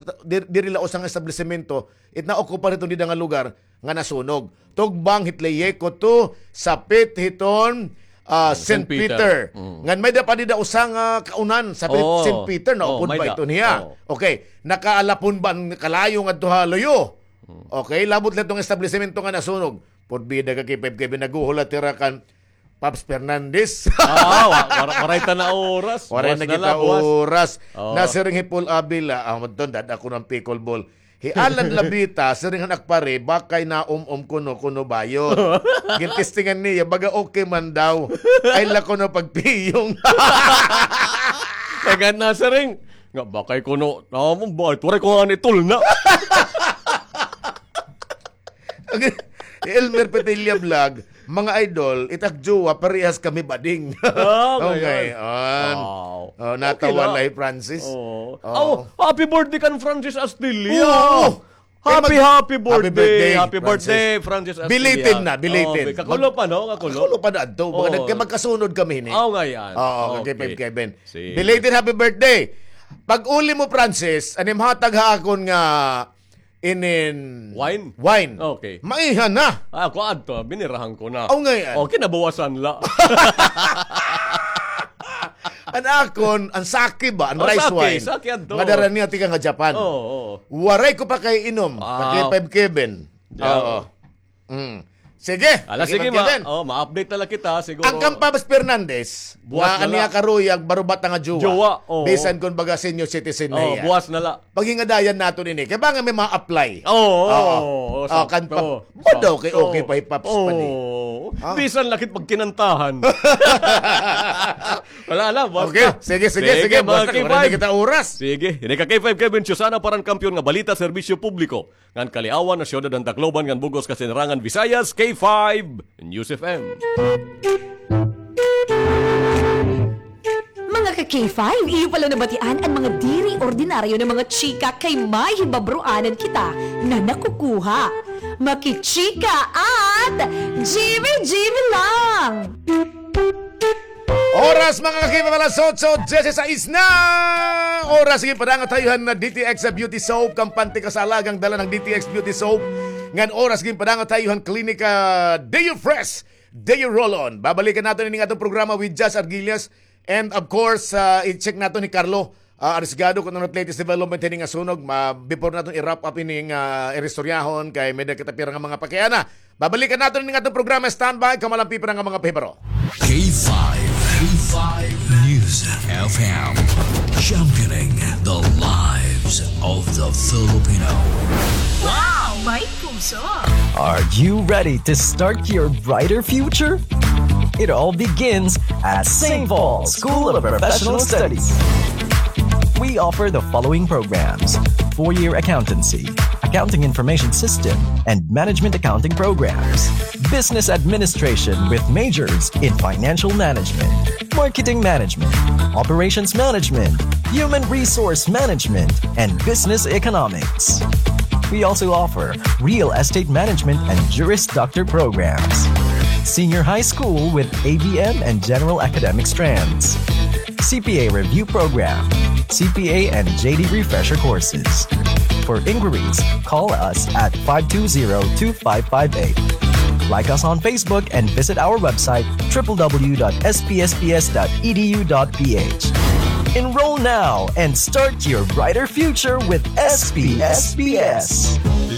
diri laos ang establishmento it na-ocupa rito nga lugar nga nasunog. Tugbang hitleyeko to sapit hiton St. Peter. Ngan may da pa di da usang kaunan sa St. Peter na upod ba ito niya. Okay, nakaalapon ba kalayo nga duha loyo? Okay, labot lang itong establishmento nga nasunog. Podbida ka kay naguhula tirakan Paps Fernandez. Waray ta na oras. Waray na kita oras. Nasiring hipol abila. Doon, dad ako ng pickleball. Hialan labita, siring akpare, bakay na kuno bayo. Gintistingan niya, baga okay man daw. Ay lako na pagpiyong. Kagan na siring. Nga bakay kuno, namang bakit? Waray ko nga nitul na. Elmer Petilla Vlog, mga idol, itakjuwa, parehas kami bading. Okay. Natawa okay Francis. Happy birthday kan Francis Astilla. Happy birthday. Happy birthday, Francis Astilla. Belated. Kakulo pa, no? Kakulo pa na ito. Magkasunod kami ni. Nga yan. Kevin. Belated happy birthday. Pag uli mo, Francis, animhatag haakon nga wine. Okay. Maihan na. Kuan to, binirahan ko na. Ngayon. Kinabawasan la. Ang sake ba? Ang rice wine. Sake yan to. Madaran niya tika nga Japan. Waray ko pa kay inom. Pag Kevin. Sige. Sige, ma-update tala kita siguro. Ang Paps Fernandez, buwas na la. Karuyag, barubat nga jowa. Bisan kung baga senior citizen na yan. Buwas na la. Paghingadayan nato din kaya ba nga may ma-apply? Daw kay okay pa Paps pa ni. Bisan lakit pagkinantahan. Wala na, buwas okay. Sige. Basta wala na kita oras. Sige. Hindi ka K5 Kevin Chusana parang kampiyon nga balita serbisyo publiko. Ngan kaliawan na siyudad ng Tacloban ngan Bugos Kasinrangan Visayas K5 News FM. Mga ka-K5, iyo pala nabatian ang mga diri ordinaryo ng mga chika kay may hibabruanan kita na nakukuha. Makichika at Jimmy lang! Oras mga ka-K5 alas 8:16 na! Oras sige padang tayuhan na DTX Beauty Soap, kampante kasalagang dala ng DTX Beauty Soap. Ngan oras gin padang tayuhan klinika Deo Fresh, Deo Roll-On. Babalikan natin ini atong programa with Jazz Arguillas and of course i-check nato ni Carlo Arisgado kung ano latest development ini nga sunog. Before natin i-wrap up ini irestoryahon kay medyo kita pirang nga mga pakiana. Babalikan natin ini atong programa standby kamalampi pa nga mga pahibaro. K5 News FM, championing the lives of the Filipino. Wow, may puso! Are you ready to start your brighter future? It all begins at St. Paul School of Professional Studies. We offer the following programs: 4-year accountancy, accounting information system, and management accounting programs. Business administration with majors in financial management, marketing management, operations management, human resource management, and business economics. We also offer real estate management and Juris Doctor programs. Senior high school with ABM and general academic strands. CPA review program, CPA and JD refresher courses. For inquiries, call us at 520-2558. Like us on Facebook and visit our website www.spsps.edu.ph. Enroll now and start your brighter future with SPSPS.